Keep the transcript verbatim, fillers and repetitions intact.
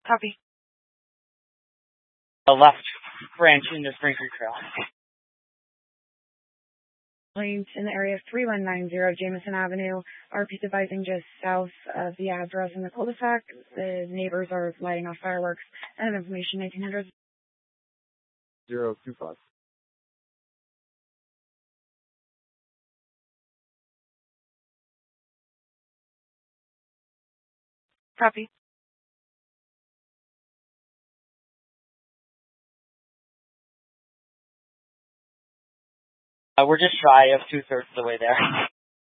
Copy. The left branch into Spring Creek Trail. Planes in the area of three one nine zero Jameson Avenue. R P advising just south of the address in the cul-de-sac. The neighbors are lighting off fireworks. And information nineteen hundred. zero two five. Copy. Uh, we're just shy of two-thirds of the way there.